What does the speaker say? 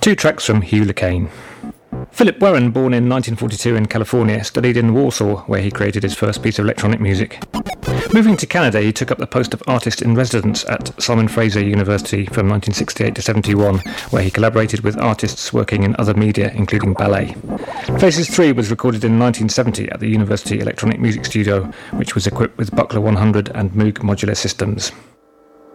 Two tracks from Hugh LeCane. Philip Warren, born in 1942 in California, studied in Warsaw, where he created his first piece of electronic music. Moving to Canada, he took up the post of artist in residence at Simon Fraser University from 1968 to 71, where he collaborated with artists working in other media, including ballet. Faces 3 was recorded in 1970 at the University Electronic Music Studio, which was equipped with Buchla 100 and Moog modular systems.